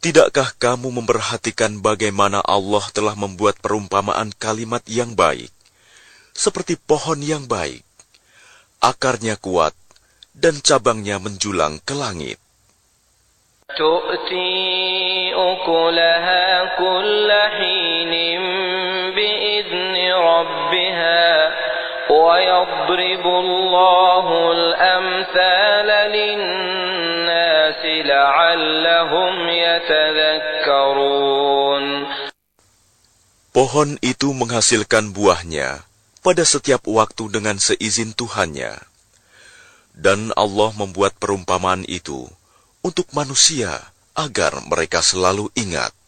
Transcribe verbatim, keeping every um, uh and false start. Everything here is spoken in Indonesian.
Tidakkah kamu memperhatikan bagaimana Allah telah membuat perumpamaan kalimat yang baik, seperti pohon yang baik, akarnya kuat, dan cabangnya menjulang ke langit. تؤتي أكلها كل حين بإذن ربها ويضرب الله الأمثال للناس لعلهم يتذكرون. Pohon itu menghasilkan buahnya pada setiap waktu dengan seizin Tuhannya. Dan Allah membuat perumpamaan itu untuk manusia agar mereka selalu ingat.